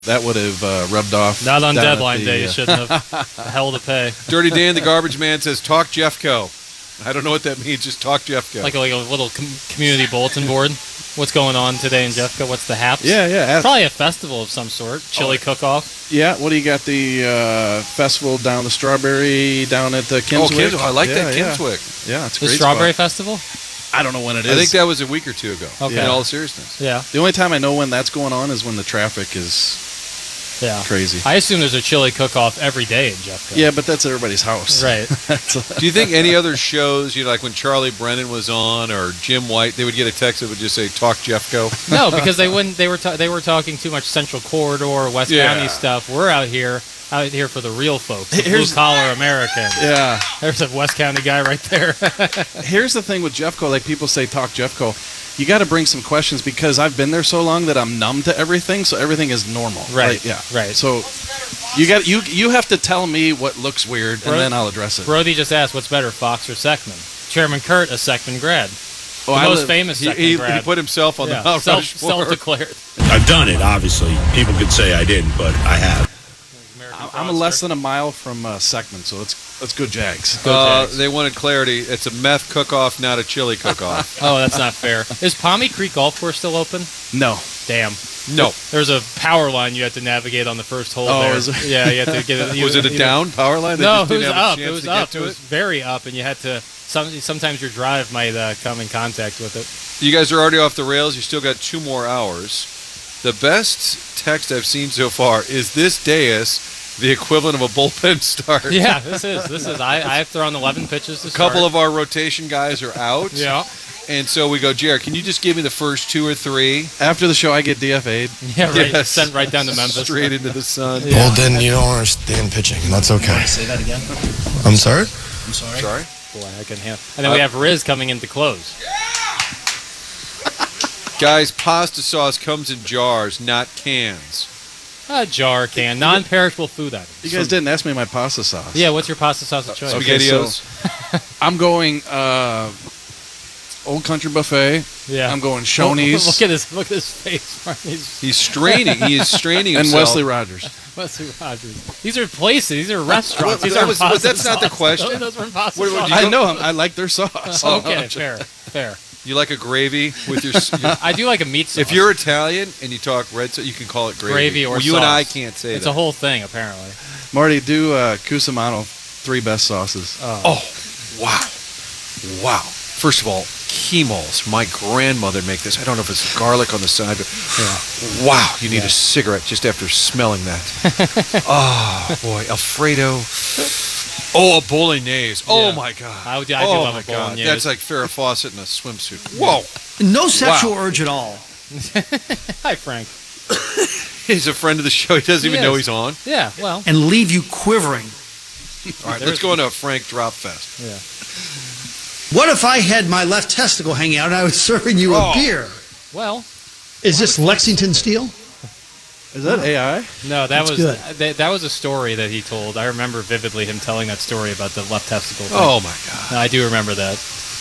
That would have rubbed off. Not on deadline day. You shouldn't have. Hell to pay. Dirty Dan, the garbage man, says, talk Jeffco. I don't know what that means. Just talk Jeffco. Like a little community bulletin board. What's going on today in Jeffco? What's the haps? Yeah. Probably a festival of some sort. Chili cook-off. Yeah, what do you got? The festival down the Strawberry down at the Kinswick. I like that Kinswick. Yeah, it's a the great Strawberry spot. Festival? I don't know when it is. I think that was a week or two ago. Okay. In all seriousness. Yeah. The only time I know when that's going on is when the traffic is crazy. I assume there's a chili cook-off every day in Jeffco. Yeah, but that's everybody's house. Right. Do you think any other shows, like when Charlie Brennan was on or Jim White, they would get a text that would just say, talk Jeffco? No, because they wouldn't. They were talking too much Central Corridor, West County stuff. We're out here for the real folks, the blue-collar American. Yeah. There's a West County guy right there. Here's the thing with Jeffco, like people say, talk Jeffco. You got to bring some questions because I've been there so long that I'm numb to everything, so everything is normal. Right. Right. So you have to tell me what looks weird, and then I'll address it. Brody just asked, what's better, Fox or Seckman? Chairman Kurt, a Seckman grad. The most famous Seckman grad. He put himself on the Mount Rushmore. Self-declared. I've done it, obviously. People could say I didn't, but I have. I'm less than a mile from Seckman, so let's go Jags. They wanted clarity. It's a meth cook-off, not a chili cook-off. Oh, that's not fair. Is Palmy Creek Golf Course still open? No. Damn. No. There's a power line you had to navigate on the first hole there. Is it? Yeah, you had to get it. Was it a down power line? No, it was up. It was up. It was very up, and you had to. Sometimes your drive might come in contact with it. You guys are already off the rails. You still got 2 more hours. The best text I've seen so far is this dais the equivalent of a bullpen start. Yeah, this is. I've thrown 11 pitches to start. A couple of our rotation guys are out. Yeah. And so we go, Jared, can you just give me the first 2 or 3? After the show, I get DFA'd. Yeah, right. Yes. Sent right down to Memphis. Straight into the sun. Yeah. Well, then you don't understand pitching, and that's okay. Want to say that again? I'm sorry? I'm sorry? Sorry? Boy, I can handle. And then we have Riz coming in to close. Guys, pasta sauce comes in jars, not cans. A jar can. Non-perishable food items. You guys didn't ask me my pasta sauce. Yeah, what's your pasta sauce of choice? SpaghettiOs. I'm going Old Country Buffet. Yeah. I'm going Shoney's. Look at his face. He's straining. He is straining himself. And Wesley Rogers. Wesley Rogers. These are places. These are restaurants. These aren't pasta that's not the question. Those weren't pasta What, sauce. I know them. I like their sauce. Okay, fair. You like a gravy with your... I do like a meat sauce. If you're Italian and you talk red sauce, you can call it gravy. Gravy or well, you sauce. and I can't say it's that. a whole thing, apparently. Marty, do Cusimano, 3 best sauces. Oh, wow. First of all, Chemols. My grandmother make this. I don't know if it's garlic on the side, but wow, you need a cigarette just after smelling that. Oh, boy. Alfredo. Oh, a bolognese. Oh, my God. I do love a bolognese. That's like Farrah Fawcett in a swimsuit. Whoa. No sexual urge at all. Hi, Frank. He's a friend of the show. He doesn't even know he's on. Yeah, well. And leave you quivering. All right, let's go into a Frank Drop Fest. Yeah. What if I had my left testicle hanging out and I was serving you a beer? Well. Is this Lexington Steel? Is that AI? No, that was a story that he told. I remember vividly him telling that story about the left testicle thing. Oh, my God. I do remember that.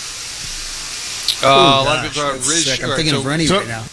A lot of people are I'm thinking of Rennie right now.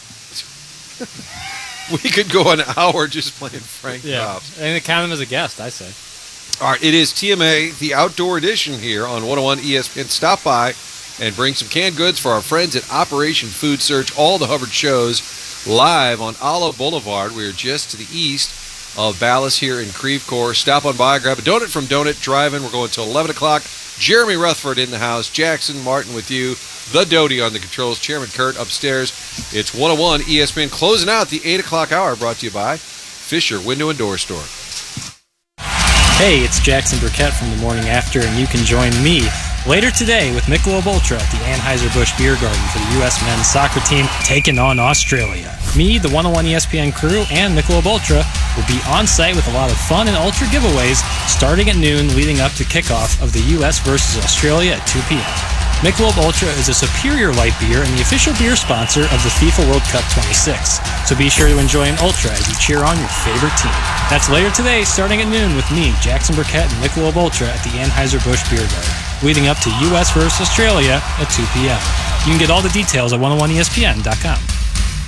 We could go an hour just playing Frank Drops. And count him as a guest, I say. All right, it is TMA, the outdoor edition here on 101 ESPN. Stop by and bring some canned goods for our friends at Operation Food Search. All the Hubbard shows live on Olive Boulevard. We are just to the east of Ballas here in Creve Coeur. Stop on by, grab a donut from Donut Drive-In. We're going till 11 o'clock. Jeremy Rutherford in the house. Jackson Martin with you. The Doty on the controls. Chairman Kurt upstairs. It's 101 ESPN. Closing out the 8 o'clock hour, brought to you by Fisher Window and Door Store. Hey, it's Jackson Burkett from The Morning After, and you can join me later today with Michelob Ultra at the Anheuser-Busch Beer Garden for the U.S. men's soccer team taking on Australia. Me, the 101 ESPN crew, and Michelob Ultra will be on site with a lot of fun and Ultra giveaways starting at noon leading up to kickoff of the U.S. versus Australia at 2 p.m. Michelob Ultra is a superior light beer and the official beer sponsor of the FIFA World Cup 26. So be sure to enjoy an Ultra as you cheer on your favorite team. That's later today, starting at noon with me, Jackson Burkett, and Michelob Ultra at the Anheuser-Busch Beer Garden, leading up to U.S. versus Australia at 2 p.m. You can get all the details at 101ESPN.com.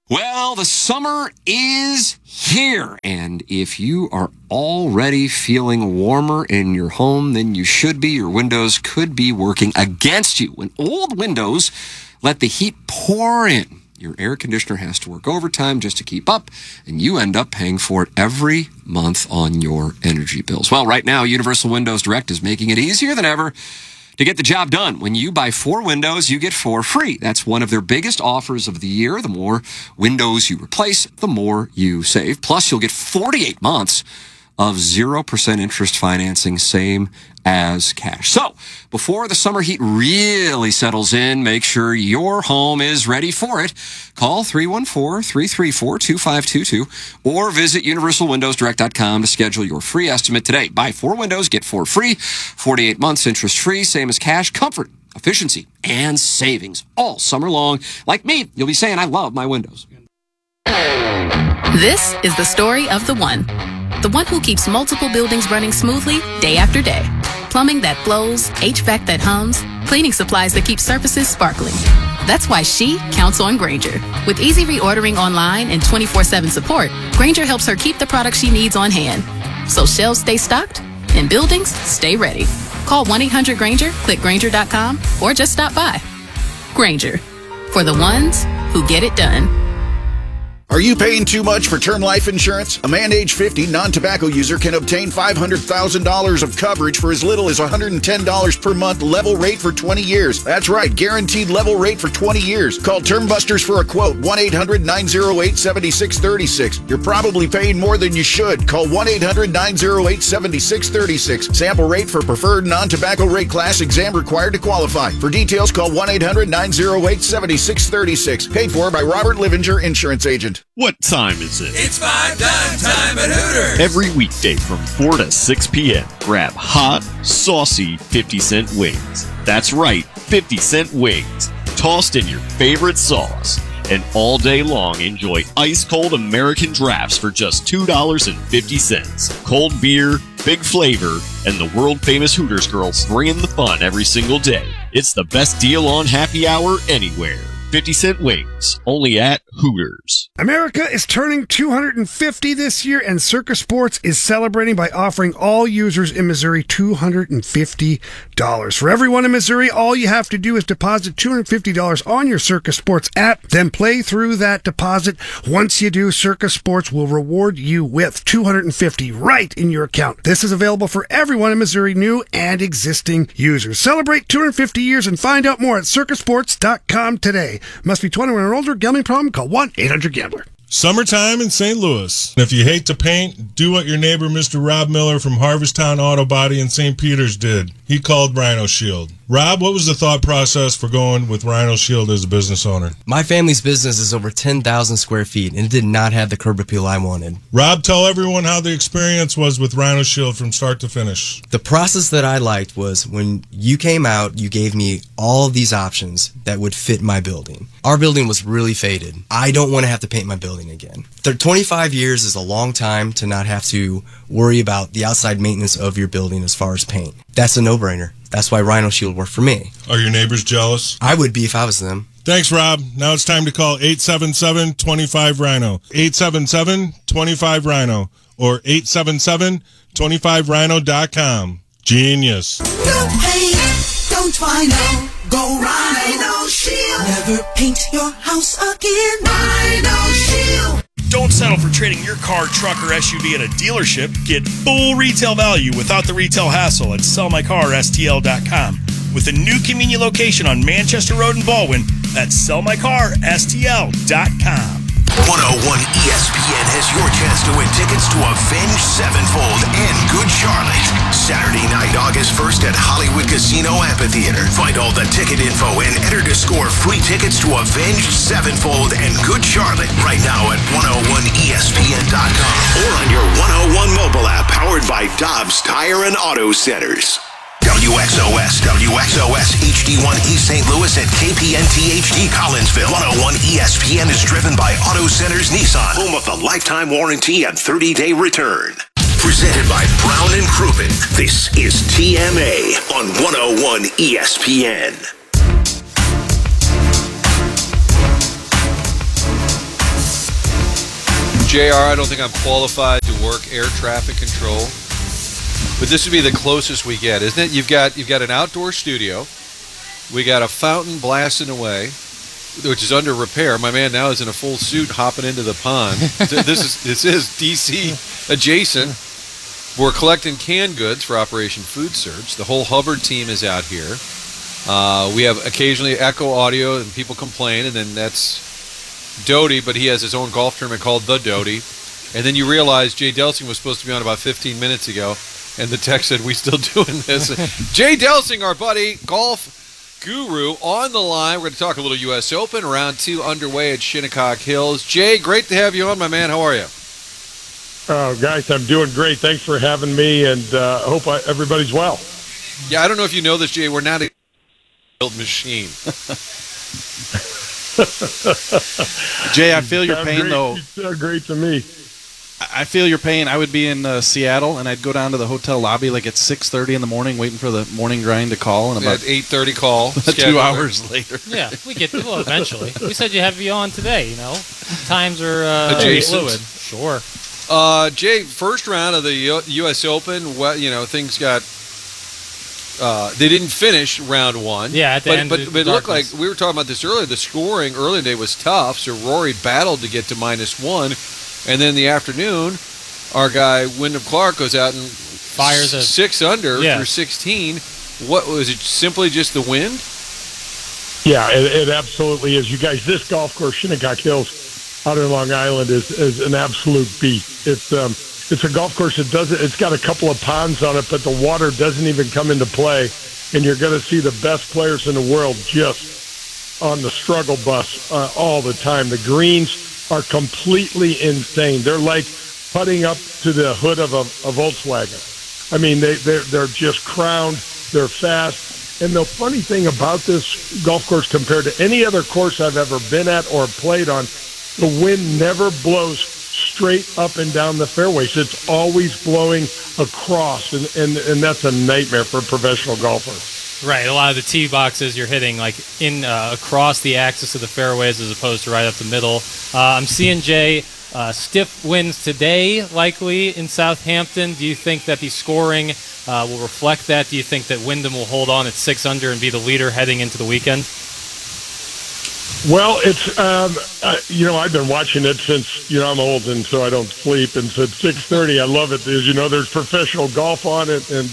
Well, the summer is here, and if you are already feeling warmer in your home than you should be, your windows could be working against you. When old windows let the heat pour in, your air conditioner has to work overtime just to keep up, and you end up paying for it every month on your energy bills. Well, right now, Universal Windows Direct is making it easier than ever to get the job done. When you buy 4 windows, you get 4 free. That's one of their biggest offers of the year. The more windows you replace, the more you save. Plus, you'll get 48 months of 0% interest financing, same as cash. So, before the summer heat really settles in, make sure your home is ready for it. Call 314-334-2522 or visit universalwindowsdirect.com to schedule your free estimate today. Buy 4 windows, get 4 free, 48 months interest free, same as cash. Comfort, efficiency, and savings all summer long. Like me, you'll be saying, I love my windows. This is the story of the one who keeps multiple buildings running smoothly day after day. Plumbing that flows, HVAC that hums, cleaning supplies that keep surfaces sparkling. That's why she counts on Grainger. With easy reordering online and 24/7 support, Grainger helps her keep the products she needs on hand. So shelves stay stocked and buildings stay ready. Call 1-800-GRAINGER, click Grainger.com, or just stop by. Grainger, for the ones who get it done. Are you paying too much for term life insurance? A man age 50 non-tobacco user can obtain $500,000 of coverage for as little as $110 per month, level rate for 20 years. That's right, guaranteed level rate for 20 years. Call Term Busters for a quote, 1-800-908-7636. You're probably paying more than you should. Call 1-800-908-7636. Sample rate for preferred non-tobacco rate class, exam required to qualify. For details, call 1-800-908-7636. Paid for by Robert Livinger, Insurance Agent. What time is it? It's 5 dime time at Hooters. Every weekday from 4 to 6 p.m. Grab hot, saucy 50-cent wings. That's right, 50-cent wings. Tossed in your favorite sauce. And all day long, enjoy ice-cold American drafts for just $2.50. Cold beer, big flavor, and the world-famous Hooters girls bringing the fun every single day. It's the best deal on happy hour anywhere. 50-cent wings, only at Hooters. America is turning 250 this year, and Circa Sports is celebrating by offering all users in Missouri $250. For everyone in Missouri, all you have to do is deposit $250 on your Circa Sports app, then play through that deposit. Once you do, Circa Sports will reward you with $250 right in your account. This is available for everyone in Missouri, new and existing users. Celebrate 250 years and find out more at circasports.com today. Must be 21 or older. Gambling problem? Call 1-800-GAMBLER. Summertime in St. Louis. If you hate to paint, do what your neighbor Mr. Rob Miller from Harvesttown Auto Body in St. Peters did. He called Rhino Shield. Rob, what was the thought process for going with Rhino Shield as a business owner? My family's business is over 10,000 square feet, and it did not have the curb appeal I wanted. Rob, tell everyone how the experience was with Rhino Shield from start to finish. The process that I liked was when you came out, you gave me all of these options that would fit my building. Our building was really faded. I don't want to have to paint my building again. 25 years is a long time to not have to worry about the outside maintenance of your building as far as paint. That's a no-brainer. That's why Rhino Shield worked for me. Are your neighbors jealous? I would be if I was them. Thanks, Rob. Now it's time to call 877-25-RHINO. 877-25-RHINO or 877-25rhino.com. Genius. Don't paint, don't Rhino. Go Rhino Shield. Never paint your house again. Rhino Shield. Don't settle for trading your car, truck, or SUV at a dealership. Get full retail value without the retail hassle at sellmycarstl.com. With a new convenient location on Manchester Road in Baldwin, that's sellmycarstl.com. 101 ESPN has your chance to win tickets to Avenged Sevenfold and Good Charlotte. Saturday night, August 1st at Hollywood Casino Amphitheater. Find all the ticket info and enter to score free tickets to Avenged Sevenfold and Good Charlotte right now at 101ESPN.com or on your 101 mobile app powered by Dobbs Tire and Auto Centers. WXOS, HD1 East St. Louis and KPNT HD Collinsville. 101 ESPN is driven by Auto Centers Nissan, home of the lifetime warranty and 30-day return. Presented by Brown and Crouppen. This is TMA on 101 ESPN. JR, I don't think I'm qualified to work air traffic control, but this would be the closest we get, isn't it? You've got an outdoor studio. We got a fountain blasting away, which is under repair. My man now is in a full suit hopping into the pond. This is DC adjacent. We're collecting canned goods for Operation Food Search. The whole Hubbard team is out here. We have occasionally echo audio and people complain, and then that's Doty, but he has his own golf tournament called The Doty. And then you realize Jay Delsing was supposed to be on about 15 minutes ago, and the text said, we still doing this. Jay Delsing, our buddy, golf guru, on the line. We're going to talk a little U.S. Open, round 2 underway at Shinnecock Hills. Jay, great to have you on, my man. How are you? Oh, guys, I'm doing great. Thanks for having me, and hope everybody's well. Yeah, I don't know if you know this, Jay. We're not a machine. Jay, I feel your pain, though. You sound great to me. I feel your pain. I would be in Seattle, and I'd go down to the hotel lobby like at 6:30 in the morning, waiting for the morning grind to call. And about 8:30 call. 2 hours later. Yeah, we get to eventually. We said you have you on today. Times are adjacent. fluid. Sure. Jay, first round of the U.S. Open. Well, things got. They didn't finish round 1. Yeah, at the end. But it looked like we were talking about this earlier. The scoring early in the day was tough, so Rory battled to get to -1. And then in the afternoon, our guy Wyndham Clark goes out and fires a 6 under through 16. What was it? Simply just the wind? Yeah, it absolutely is. You guys, this golf course, Shinnecock Hills, out in Long Island, is an absolute beast. It's a golf course that it's got a couple of ponds on it, but the water doesn't even come into play, and you're going to see the best players in the world just on the struggle bus all the time. The greens are completely insane. They're like putting up to the hood of a Volkswagen. I mean, they're just crowned. They're fast. And the funny thing about this golf course compared to any other course I've ever been at or played on, the wind never blows straight up and down the fairways. It's always blowing across, and that's a nightmare for a professional golfer. Right, a lot of the tee boxes you're hitting like in across the axis of the fairways as opposed to right up the middle. I'm seeing, Jay, stiff winds today likely in Southampton. Do you think that the scoring will reflect that? Do you think that Wyndham will hold on at 6 under and be the leader heading into the weekend? Well, it's I've been watching it since I'm old and so I don't sleep, and so at 6:30 I love it. As there's professional golf on it, and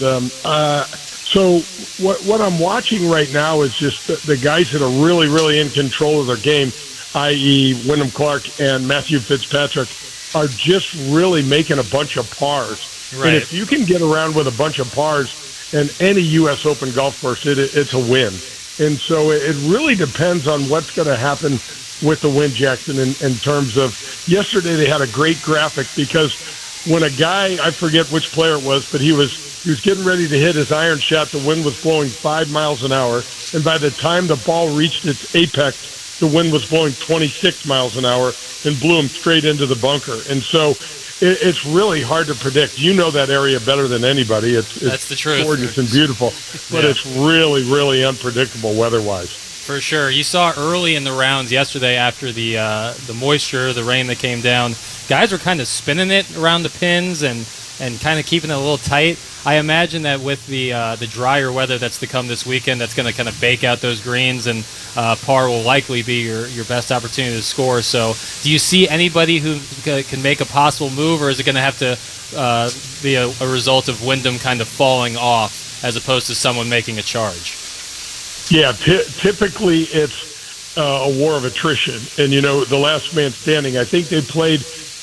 so what I'm watching right now is just the guys that are really, really in control of their game, i.e. Wyndham Clark and Matthew Fitzpatrick, are just really making a bunch of pars. Right. And if you can get around with a bunch of pars in any U.S. Open golf course, it's a win. And so it really depends on what's going to happen with the wind, Jackson, in terms of yesterday they had a great graphic because when a guy, I forget which player it was, but he was getting ready to hit his iron shot, the wind was blowing 5 miles an hour, and by the time the ball reached its apex, the wind was blowing 26 miles an hour and blew him straight into the bunker. And so it's really hard to predict. You know that area better than anybody. That's the truth. Gorgeous and beautiful, but it's really, really unpredictable weather-wise. For sure. You saw early in the rounds yesterday after the moisture, the rain that came down, guys were kind of spinning it around the pins and kind of keeping it a little tight. I imagine that with the drier weather that's to come this weekend, that's going to kind of bake out those greens, and par will likely be your best opportunity to score. So do you see anybody who can make a possible move, or is it going to have to be a result of Wyndham kind of falling off as opposed to someone making a charge? Yeah, typically it's a war of attrition. And, the last man standing, I think they played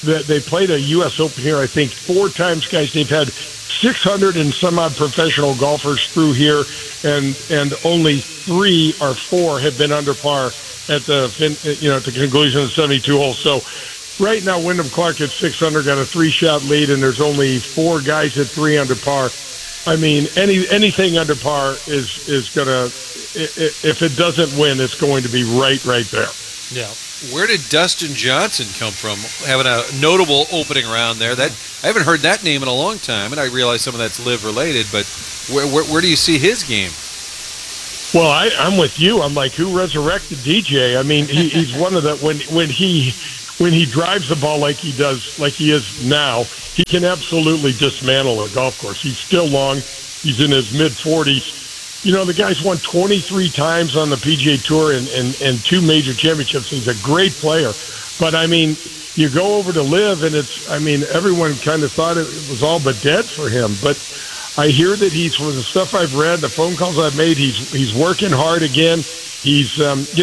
a U.S. Open here, I think 4 times, guys. They've had 600 and some odd professional golfers through here, and only 3 or 4 have been under par at the conclusion of the 72 holes. So right now, Wyndham Clark at 6 under got a 3-shot lead, and there's only 4 guys at 3 under par. I mean, anything under par is gonna, if it doesn't win, it's going to be right there. Yeah. Where did Dustin Johnson come from? Having a notable opening round there. That I haven't heard that name in a long time, and I realize some of that's live related. But where do you see his game? Well, I'm with you. I'm like, who resurrected DJ? I mean, he's one of the when he when he drives the ball like he does, like he is now, he can absolutely dismantle a golf course. He's still long. He's in his mid-40s. You know, the guy's won 23 times on the PGA Tour and 2 major championships. He's a great player. But, I mean, you go over to live, and everyone kind of thought it was all but dead for him. But I hear that from the stuff I've read, the phone calls I've made, he's working hard again. He's,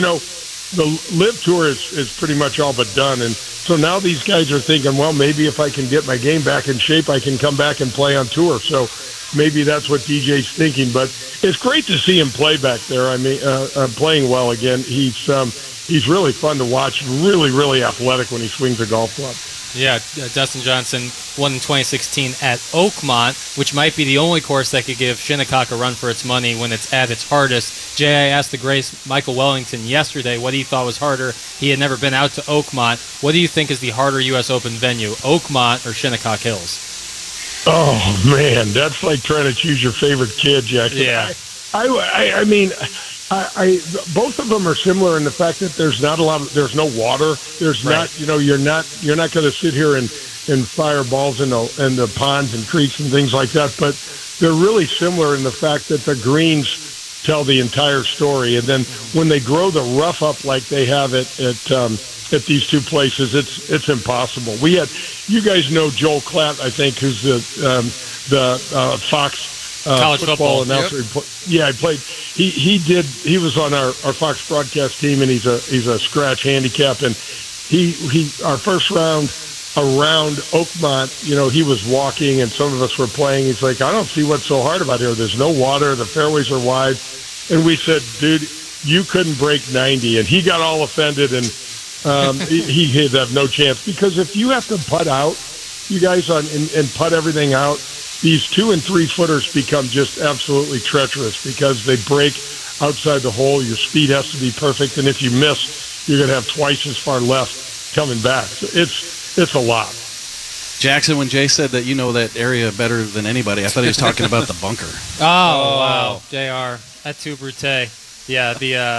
the Live Tour is pretty much all but done. And so now these guys are thinking, well, maybe if I can get my game back in shape, I can come back and play on tour. So maybe that's what DJ's thinking. But it's great to see him play back there. I mean, playing well again. He's really fun to watch. Really, really athletic when he swings a golf club. Yeah, Dustin Johnson won in 2016 at Oakmont, which might be the only course that could give Shinnecock a run for its money when it's at its hardest. Jay, I asked the great Michael Wellington yesterday what he thought was harder. He had never been out to Oakmont. What do you think is the harder U.S. Open venue, Oakmont or Shinnecock Hills? Oh, man, that's like trying to choose your favorite kid, Jack. Yeah. I mean, both of them are similar in the fact that there's no water. There's right. not, you're not going to sit here and fire balls in the ponds and creeks and things like that. But they're really similar in the fact that the greens tell the entire story. And then when they grow the rough up like they have at these two places, it's impossible. You guys know Joel Klatt, I think, who's the Fox college football announcer. Yep. He played. He was on our Fox broadcast team, and he's a scratch handicap. And our first round around Oakmont, he was walking, and some of us were playing. He's like, I don't see what's so hard about here. There's no water. The fairways are wide. And we said, dude, you couldn't break 90. And he got all offended, and he'd have no chance. Because if you have to putt out, you guys, and putt everything out, these 2 and 3 footers become just absolutely treacherous because they break outside the hole. Your speed has to be perfect. And if you miss, you're going to have twice as far left coming back. So it's a lot. Jackson, when Jay said that you know that area better than anybody, I thought he was talking about the bunker. Oh, wow. JR, at Two Brute. Yeah,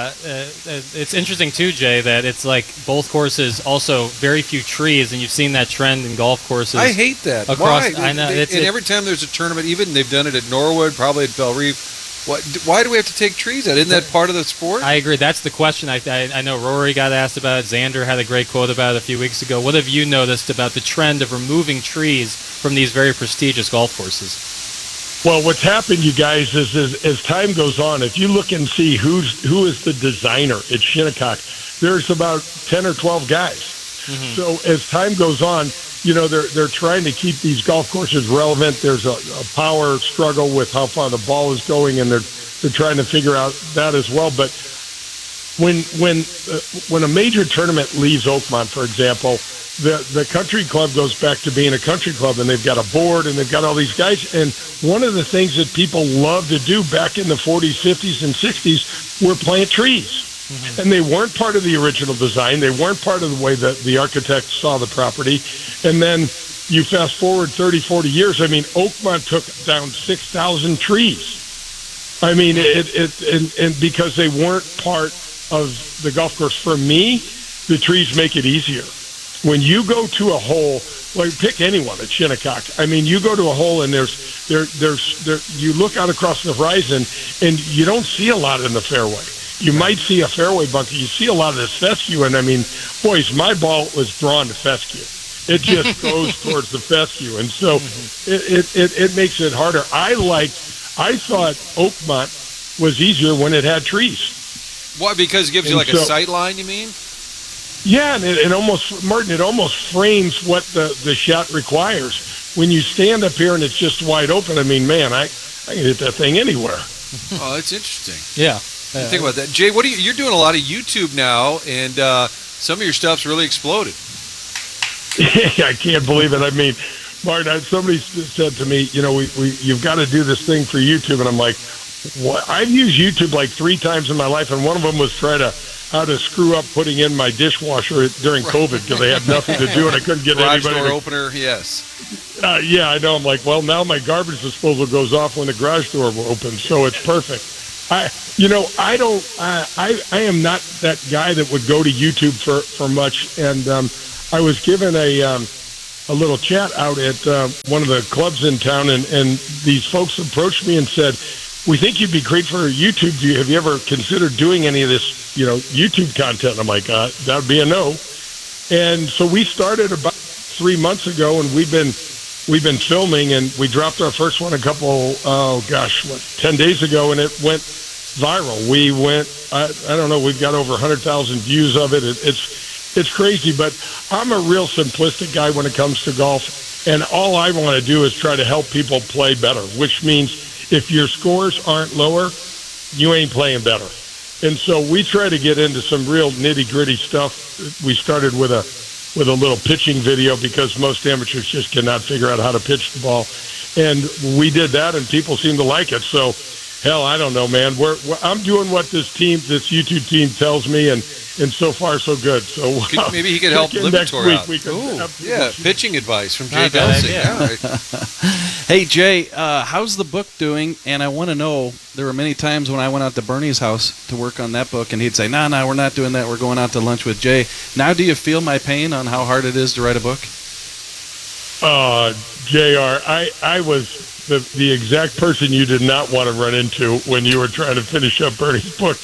it's interesting, too, Jay, that it's like both courses also very few trees, and you've seen that trend in golf courses. I hate that. Why? I know. Every time there's a tournament, even they've done it at Norwood, probably at Belle Reef, why do we have to take trees out? Isn't that part of the sport? I agree. That's the question. I know Rory got asked about it. Xander had a great quote about it a few weeks ago. What have you noticed about the trend of removing trees from these very prestigious golf courses? Well, what's happened, you guys, is as time goes on, if you look and see who is the designer at Shinnecock, there's about 10 or 12 guys. Mm-hmm. So as time goes on, they're trying to keep these golf courses relevant. There's a power struggle with how far the ball is going, and they're trying to figure out that as well. But when a major tournament leaves Oakmont, for example, the country club goes back to being a country club, and they've got a board, and they've got all these guys. And one of the things that people loved to do back in the 40s, 50s, and 60s were plant trees. Mm-hmm. And they weren't part of the original design. They weren't part of the way that the architect saw the property. And then you fast forward 30, 40 years. I mean, Oakmont took down 6,000 trees. I mean, and because they weren't part of the golf course. For me, the trees make it easier. When you go to a hole, like pick anyone at Shinnecock. I mean, you go to a hole and there's you look out across the horizon and you don't see a lot in the fairway. You might see a fairway bunker. You see a lot of this fescue, and I mean, boys, my ball was drawn to fescue. It just goes towards the fescue, and so it makes it harder. I thought Oakmont was easier when it had trees. Why? Because it gives you like a sight line, you mean? Yeah, and it almost, Martin, it almost frames what the shot requires. When you stand up here and it's just wide open, I mean, man, I can hit that thing anywhere. Oh, that's interesting. Yeah. Think about that. Jay, you're doing a lot of YouTube now, and some of your stuff's really exploded. I can't believe it. I mean, Martin, somebody said to me, you've got to do this thing for YouTube, and I'm like, what? I've used YouTube like 3 times in my life, and one of them was how to screw up putting in my dishwasher during COVID because I had nothing to do and I couldn't get garage anybody. Door opener, yes. Yeah, I know. I'm like, well, now my garbage disposal goes off when the garage door opens, so it's perfect. I am not that guy that would go to YouTube for much, and I was given a little chat out at one of the clubs in town, and these folks approached me and said, "We think you'd be great for YouTube. Have you ever considered doing any of this, YouTube content?" And I'm like, "That would be a no." And so we started about 3 months ago, and we've been filming, and we dropped our first one 10 days ago, and it went viral. We went, I don't know, we've got over 100,000 views of it. It's crazy, but I'm a real simplistic guy when it comes to golf, and all I want to do is try to help people play better, which means if your scores aren't lower, you ain't playing better. And so we try to get into some real nitty-gritty stuff. We started with a little pitching video because most amateurs just cannot figure out how to pitch the ball. And we did that, and people seem to like it. So, hell, I don't know, man. I'm doing what this YouTube team tells me, and so far, so good. So maybe he could help Lipitor out. Pitching advice from Jay Delsing. Yeah, right. Hey, Jay, how's the book doing? And I want to know, there were many times when I went out to Bernie's house to work on that book, and he'd say, no, we're not doing that. We're going out to lunch with Jay. Now, do you feel my pain on how hard it is to write a book? JR, I was the exact person you did not want to run into when you were trying to finish up Bernie's book.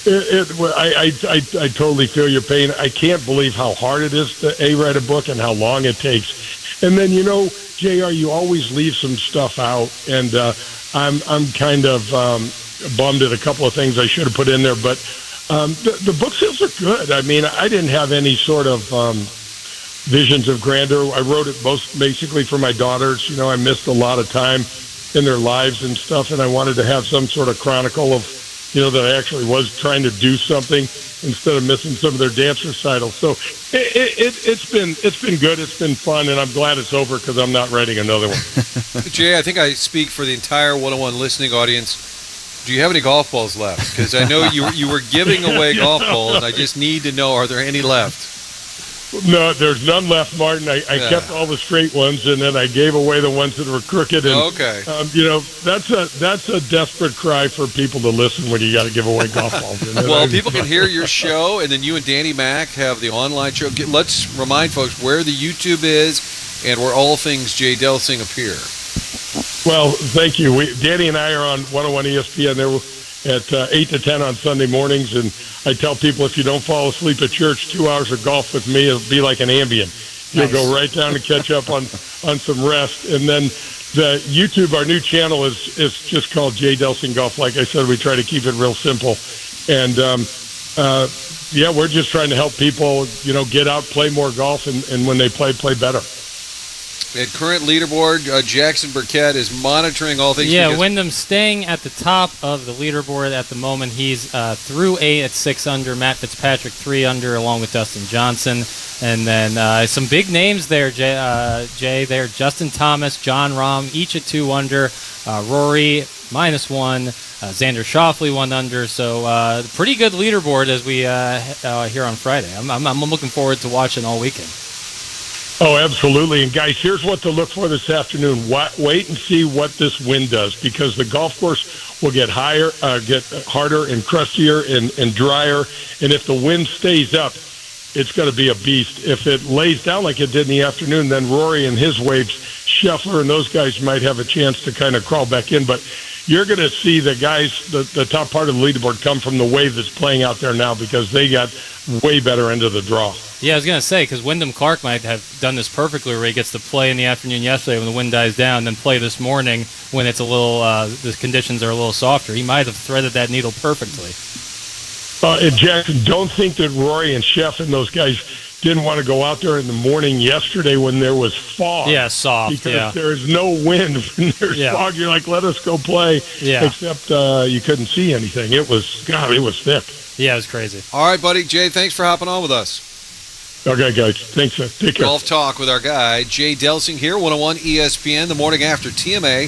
I totally feel your pain. I can't believe how hard it is to write a book and how long it takes. And then, JR, you always leave some stuff out, and I'm kind of bummed at a couple of things I should have put in there, but the book sales are good. I mean, I didn't have any sort of visions of grandeur. I wrote it basically for my daughters. I missed a lot of time in their lives and stuff, and I wanted to have some sort of chronicle of, that I actually was trying to do something instead of missing some of their dance recitals. So it's been good. It's been fun, and I'm glad it's over because I'm not writing another one. Jay, I think I speak for the entire 101 listening audience. Do you have any golf balls left? Because I know you were giving away golf balls, and I just need to know, are there any left? No, there's none left, Martin. I kept all the straight ones, and then I gave away the ones that were crooked. And, okay. That's a desperate cry for people to listen when you got to give away golf balls. Well, people can hear your show, and then you and Danny Mac have the online show. Let's remind folks where the YouTube is and where all things Jay Delsing appear. Well, thank you. Danny and I are on 101 ESPN. There at 8 to 10 on Sunday mornings, and I tell people if you don't fall asleep at church, 2 hours of golf with me, it'll be like an Ambien. You'll go right down and catch up on some rest. And then the YouTube, our new channel is just called Jay Delsing Golf. Like I said, we try to keep it real simple. And, we're just trying to help people, get out, play more golf, and when they play better. At current leaderboard, Jackson Burkett is monitoring all things. Yeah, Wyndham's staying at the top of the leaderboard at the moment. He's through 8 at 6 under. Matt Fitzpatrick 3 under, along with Dustin Johnson. And then some big names there, Jay. There, Justin Thomas, John Rahm, each at 2 under. Rory -1. Xander Schauffele 1 under. So pretty good leaderboard as we here on Friday. I'm looking forward to watching all weekend. Oh, absolutely. And, guys, here's what to look for this afternoon. Wait and see what this wind does, because the golf course will get harder and crustier and drier. And if the wind stays up, it's going to be a beast. If it lays down like it did in the afternoon, then Rory and his waves, Scheffler and those guys might have a chance to kind of crawl back in. But you're going to see the guys, the top part of the leaderboard, come from the wave that's playing out there now, because they got way better into the draw. Yeah, I was going to say, because Wyndham Clark might have done this perfectly, where he gets to play in the afternoon yesterday when the wind dies down, then play this morning when it's a little, the conditions are a little softer. He might have threaded that needle perfectly. And Jackson, don't think that Rory and Sheff and those guys didn't want to go out there in the morning yesterday when there was fog. Yeah, soft. Because there's no wind when there's fog. You're like, let us go play. Yeah. Except you couldn't see anything. It was thick. Yeah, it was crazy. All right, buddy. Jay, thanks for hopping on with us. Okay, guys. Thanks. Take care. Golf Talk with our guy, Jay Delsing here, 101 ESPN, the morning after TMA.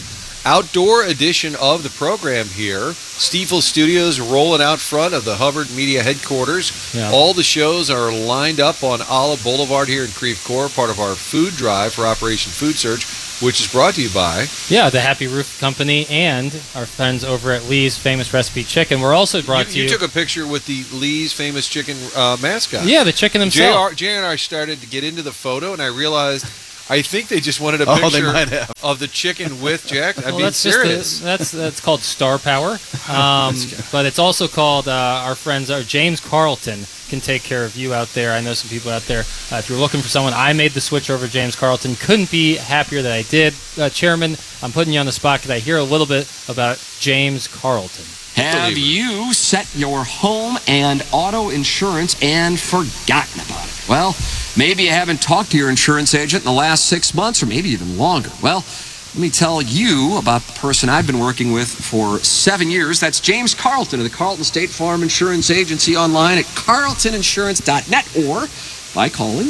outdoor edition of the program here. Stiefel Studios rolling out front of the Hubbard Media headquarters. Yeah. All the shows are lined up on Olive Boulevard here in Creve Coeur, part of our food drive for Operation Food Search, which is brought to you by... Yeah, the Happy Roof Company and our friends over at Lee's Famous Recipe Chicken. We're also brought to you... You took a picture with the Lee's Famous Chicken mascot. Yeah, the chicken himself. JR and I started to get into the photo, and I realized... I think they just wanted a Oh, they picture might have. of the chicken with Jack. I'm Well, being that's serious. that's called Star Power. But it's also called our friends, James Carlton can take care of you out there. I know some people out there. If you're looking for someone, I made the switch over to James Carlton. Couldn't be happier that I did. Chairman, I'm putting you on the spot. Could I hear a little bit about James Carlton? Have you set your home and auto insurance and forgotten about it? Well, maybe you haven't talked to your insurance agent in the last 6 months or maybe even longer. Well, let me tell you about the person I've been working with for 7 years. That's James Carlton of the Carlton State Farm Insurance Agency, online at carltoninsurance.net or by calling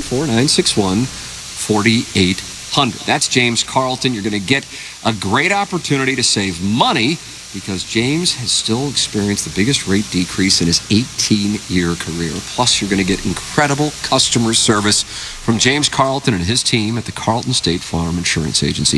314-961-4800. That's James Carlton. You're going to get a great opportunity to save money because James has still experienced the biggest rate decrease in his 18-year career. Plus, you're going to get incredible customer service from James Carlton and his team at the Carlton State Farm Insurance Agency.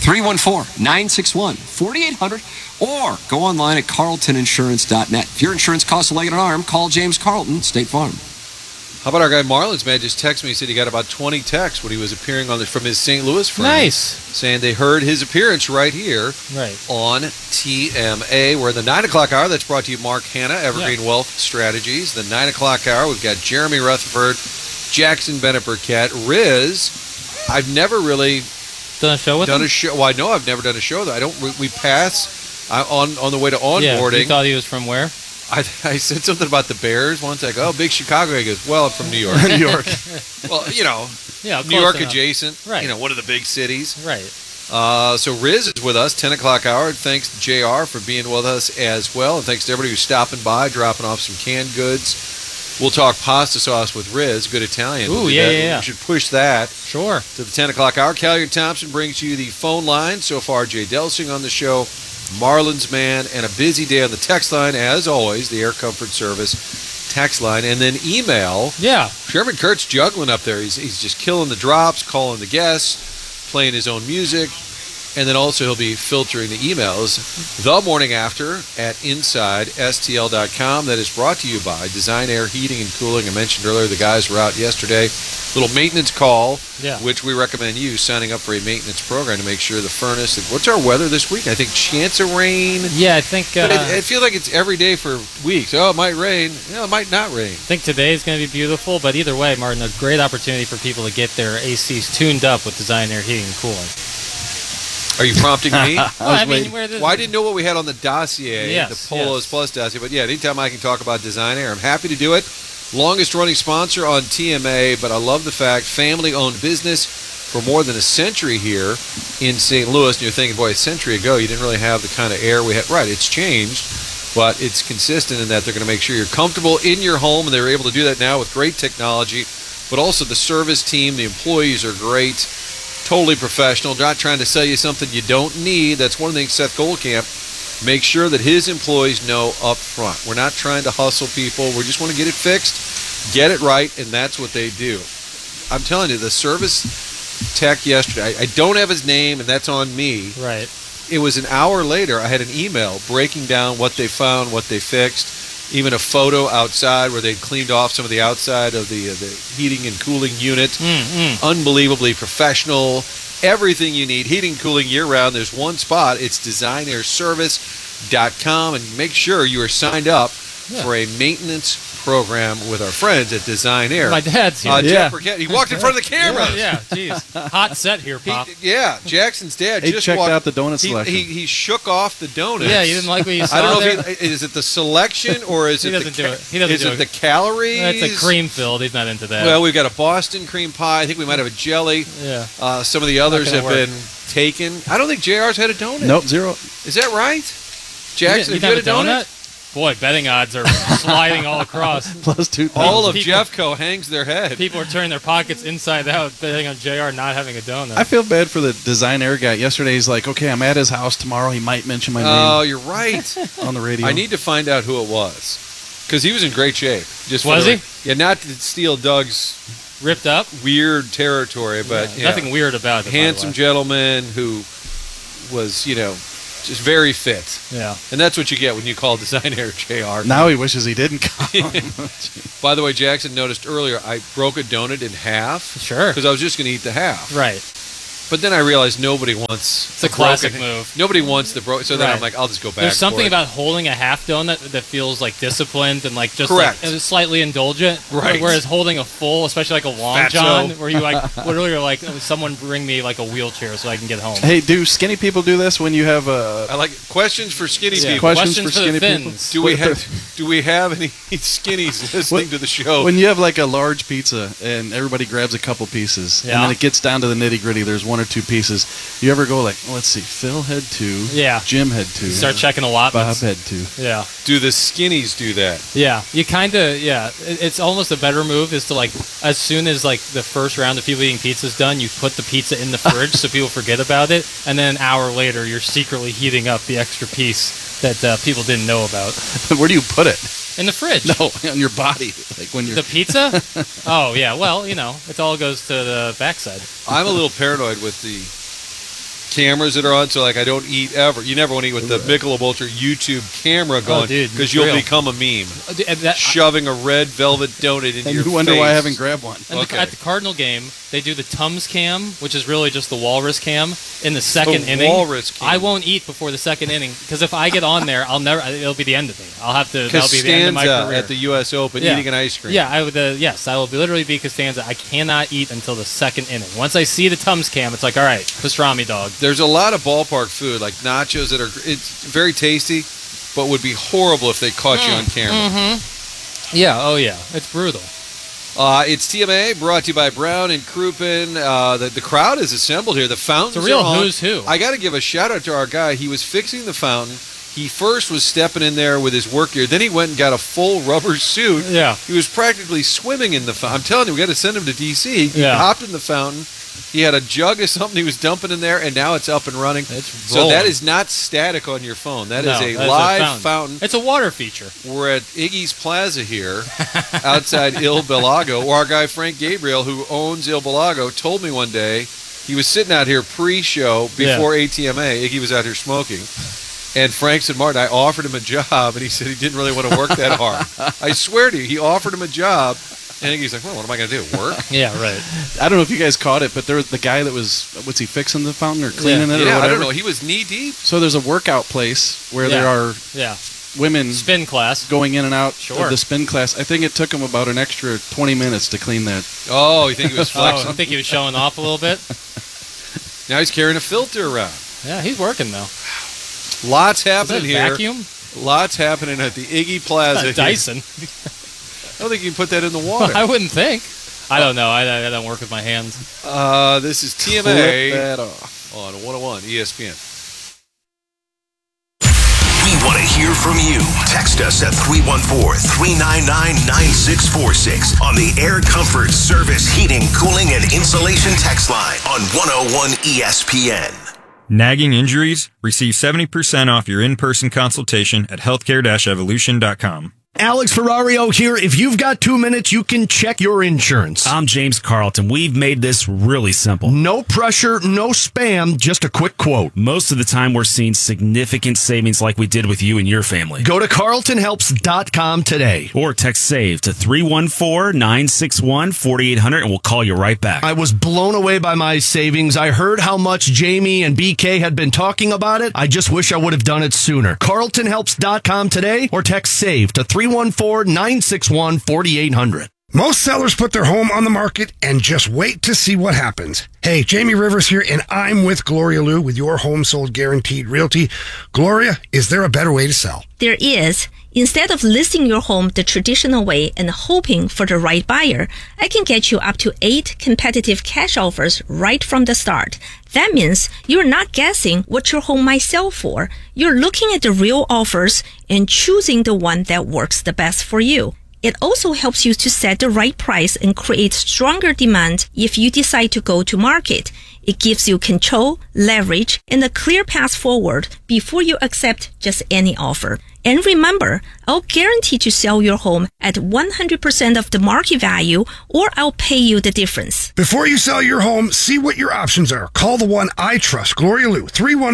314-961-4800 or go online at carltoninsurance.net. If your insurance costs a leg and an arm, call James Carlton, State Farm. How about our guy Marlins man just texted me, he said he got about 20 texts when he was appearing on from his St. Louis friends. Nice. Saying they heard his appearance right here on TMA. We're in the 9 o'clock hour. That's brought to you, Mark Hanna, Evergreen Wealth Strategies. The 9 o'clock hour, we've got Jeremy Rutherford, Jackson Bennett Burkett, Riz. I've never really done a show with him? Well, I know I've never done a show, though. We pass on the way to onboarding. Yeah, you thought he was from where? I said something about the Bears once. I go, big Chicago. He goes, well, I'm from New York. New York. Well, yeah, New York enough. adjacent. Right. One of the big cities. Right. So Riz is with us, 10 o'clock hour. Thanks to JR for being with us as well. And thanks to everybody who's stopping by, dropping off some canned goods. We'll talk pasta sauce with Riz, good Italian. Ooh, We'll do yeah, that. yeah. We should push that. Sure. To the 10 o'clock hour. Callier Thompson brings you the phone line. So far, Jay Delsing on the show. Marlins man, and a busy day on the text line, as always, the Air Comfort Service text line, and then email. Yeah. Sherman Kurt's juggling up there. He's just killing the drops, calling the guests, playing his own music, and then also he'll be filtering the emails the morning after at InsideSTL.com. That is brought to you by Design Air Heating and Cooling. I mentioned earlier the guys were out yesterday. Little maintenance call, which we recommend you signing up for a maintenance program to make sure the furnace. What's our weather this week? I think chance of rain. Yeah, I think. But it feels like it's every day for weeks. Oh, it might rain. It might not rain. I think today's going to be beautiful, but either way, Martin, a great opportunity for people to get their ACs tuned up with Design Air Heating and Cooling. Are you prompting me? I didn't know what we had on the dossier, the Polos Plus dossier, but yeah, anytime I can talk about Design Air, I'm happy to do it. Longest running sponsor on TMA, but I love the fact family-owned business for more than a century here in St. Louis. And you're thinking, boy, a century ago, you didn't really have the kind of air we had. Right, it's changed, but it's consistent in that they're going to make sure you're comfortable in your home, and they're able to do that now with great technology. But also the service team, the employees are great, totally professional, not trying to sell you something you don't need. That's one of the things Seth Goldcamp makes sure that his employees know up front. We're not trying to hustle people. We just want to get it fixed, get it right, and that's what they do. I'm telling you, the service tech yesterday, I don't have his name, and that's on me. Right. It was an hour later, I had an email breaking down what they found, what they fixed, even a photo outside where they'd cleaned off some of the outside of the heating and cooling unit. Unbelievably professional. Everything you need, heating and cooling year-round. There's one spot. It's designairservice.com, and make sure you are signed up for a maintenance program with our friends at Design Air. My dad's here. Jeff Burkett. He walked in front of the camera. Yeah, geez. Hot set here, Pop. Jackson's dad He just checked walked, out the donut selection. He shook off the donuts. Yeah, you didn't like what you saw I don't know there? if is it the selection or is He it doesn't the do it. He doesn't is do it it. the calories? It's a cream filled. He's not into that. Well, we've got a Boston cream pie. I think we might have a jelly. Yeah. Some of the others gonna have been taken. I don't think JR's had a donut. Nope, zero. Is that right? Jackson, you have you had a donut? Boy, betting odds are sliding all across. Plus 2,000. All of Jeffco hangs their head. People are turning their pockets inside out, betting on JR not having a donut. I feel bad for the Design Air guy. Yesterday he's like, okay, I'm at his house tomorrow. He might mention my name. Oh, you're right. On the radio. I need to find out who it was. Because he was in great shape. Was he? Yeah, not to steal Doug's ripped up weird territory, but nothing weird about it. Handsome gentleman who was, just very fit. Yeah. And that's what you get when you call Design Air JR. Now he wishes he didn't come. By the way, Jackson noticed earlier I broke a donut in half. Sure. Because I was just going to eat the half. Right. But then I realized nobody wants. It's a classic move. Nobody wants the broken. So then Right. I'm like, I'll just go back. There's something for it. about holding a half donut that feels like disciplined and like just Correct. like slightly indulgent. Right. Whereas holding a full, especially like a long Fatso. john, where you like literally are like, someone bring me like a wheelchair so I can get home. Hey, do skinny people do this when you have I like questions for skinny people. Questions for skinny the people? fins. Do we have any skinnies listening to the show? When you have like a large pizza and everybody grabs a couple pieces, and Yeah. then it gets down to the nitty gritty, there's 1 or 2 pieces. You ever go like, let's see, Phil had 2, Yeah. Jim had 2, Start checking Bob allotments. had 2. Yeah. Do the skinnies do that? Yeah, you kind of, it's almost a better move is to like, as soon as like the first round of people eating pizza is done, you put the pizza in the fridge so people forget about it, and then an hour later you're secretly heating up the extra piece that people didn't know about. Where do you put it? In the fridge. No, on your body, like when you're The pizza? Oh, yeah, well, it all goes to the backside. I'm a little paranoid with the cameras that are on, so like I don't eat ever. You never want to eat with the Michelob Ultra YouTube camera going, dude, because it's you'll real. become a meme. And Shoving a red velvet donut into and your you wonder face. why I haven't grabbed one. And Okay. at the Cardinal game, they do the Tums cam, which is really just the walrus cam, in the second The inning. walrus cam. I won't eat before the second inning because if I get on there, it'll be the end of me. That'll be the end of my Costanza career. at the U.S. Open Yeah. eating an ice cream. Yeah, I would. Yes, I will literally be Costanza. I cannot eat until the second inning. Once I see the Tums cam, it's like, all right, pastrami dog. There's a lot of ballpark food, like nachos that it's very tasty, but would be horrible if they caught you on camera. Mm-hmm. Yeah. Oh yeah. It's brutal. It's TMA, brought to you by Brown and Crouppen. The crowd is assembled here. The fountains It's a real are on. who's who. I got to give a shout out to our guy. He was fixing the fountain. He first was stepping in there with his work gear. Then he went and got a full rubber suit. Yeah. He was practically swimming in the fountain. I'm telling you, we got to send him to D.C. He Yeah. hopped in the fountain. He had a jug of something he was dumping in there, and now it's up and running. So rolling. that is not static on your phone. That is No, a that is live fountain. It's a water feature. We're at Iggy's Plaza here, outside Il Belago. Our guy Frank Gabriel, who owns Il Belago, told me one day he was sitting out here pre-show before ATMA. Iggy was out here smoking. And Frank said, Martin, I offered him a job, and he said he didn't really want to work that hard. I swear to you, he offered him a job, and Iggy's like, well, what am I going to do, work? Yeah, right. I don't know if you guys caught it, but there was the guy that was he fixing the fountain or cleaning it or Yeah, whatever? I don't know. He was knee-deep. So there's a workout place where there are women spin class going in and out Sure. of the spin class. I think it took him about an extra 20 minutes to clean that. Oh, you think he was flexing? I think he was showing off a little bit. Now he's carrying a filter around. Yeah, he's working though. Lots happening that here. vacuum? Lots happening at the Iggy Plaza. It's not here. Dyson. I don't think you can put that in the water. I wouldn't think. I don't know. I don't work with my hands. This is TMA Flip that off. on 101 ESPN. We want to hear from you. Text us at 314-399-9646 on the Air Comfort Service Heating, Cooling, and Insulation text line on 101 ESPN. Nagging injuries? Receive 70% off your in-person consultation at healthcare-evolution.com. Alex Ferrario here. If you've got 2 minutes, you can check your insurance. I'm James Carlton. We've made this really simple. No pressure, no spam, just a quick quote. Most of the time, we're seeing significant savings like we did with you and your family. Go to carltonhelps.com today. Or text SAVE to 314-961-4800 and we'll call you right back. I was blown away by my savings. I heard how much Jamie and BK had been talking about it. I just wish I would have done it sooner. carltonhelps.com today or text SAVE to 314-961-4800. Most sellers put their home on the market and just wait to see what happens. Hey, Jamie Rivers here, and I'm with Gloria Liu with Your Home Sold Guaranteed Realty. Gloria, is there a better way to sell? There is. Instead of listing your home the traditional way and hoping for the right buyer, I can get you up to 8 competitive cash offers right from the start. That means you're not guessing what your home might sell for. You're looking at the real offers and choosing the one that works the best for you. It also helps you to set the right price and create stronger demand if you decide to go to market. It gives you control, leverage, and a clear path forward before you accept just any offer. And remember, I'll guarantee to sell your home at 100% of the market value, or I'll pay you the difference. Before you sell your home, see what your options are. Call the one I trust, Gloria Liu,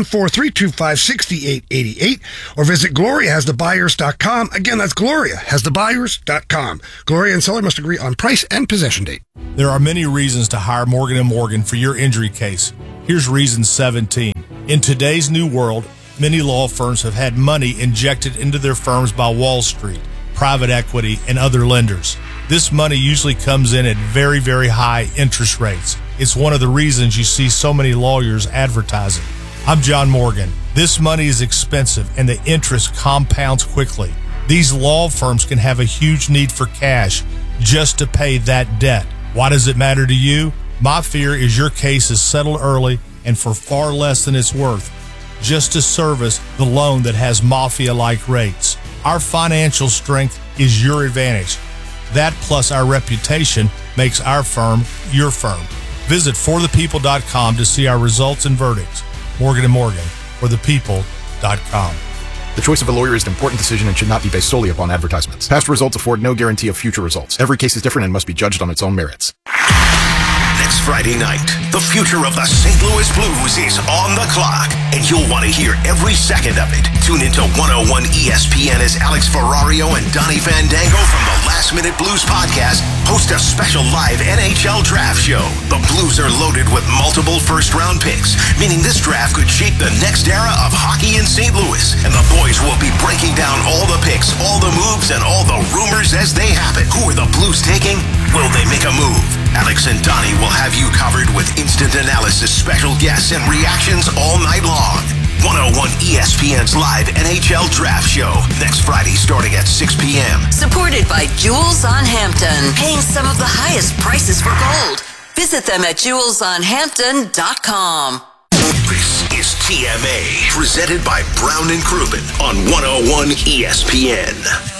314-325-6888, or visit GloriaHasTheBuyers.com. Again, that's GloriaHasTheBuyers.com. Gloria and seller must agree on price and possession date. There are many reasons to hire Morgan & Morgan for your injury case. Here's reason 17. In today's new world, many law firms have had money injected into their firms by Wall Street, private equity, and other lenders. This money usually comes in at very, very high interest rates. It's one of the reasons you see so many lawyers advertising. I'm John Morgan. This money is expensive and the interest compounds quickly. These law firms can have a huge need for cash just to pay that debt. Why does it matter to you? My fear is your case is settled early and for far less than it's worth, just to service the loan that has mafia-like rates. Our financial strength is your advantage. That plus our reputation makes our firm your firm. Visit forthepeople.com to see our results and verdicts. Morgan & Morgan, forthepeople.com. The choice of a lawyer is an important decision and should not be based solely upon advertisements. Past results afford no guarantee of future results. Every case is different and must be judged on its own merits. Next Friday night, the future of the St. Louis Blues is on the clock, and you'll want to hear every second of it. Tune into 101 ESPN as Alex Ferrario and Donnie Fandango from the Last Minute Blues podcast host a special live NHL draft show. The Blues are loaded with multiple first-round picks, meaning this draft could shape the next era of hockey in St. Louis. And the boys will be breaking down all the picks, all the moves, and all the rumors as they happen. Who are the Blues taking? Will they make a move? Alex and Donnie will have you covered with instant analysis, special guests, and reactions all night long. 101 ESPN's live NHL draft show next Friday starting at 6 p.m. Supported by Jewels on Hampton, paying some of the highest prices for gold. Visit them at jewelsonhampton.com. This is TMA, presented by Brown and Crouppen on 101 ESPN.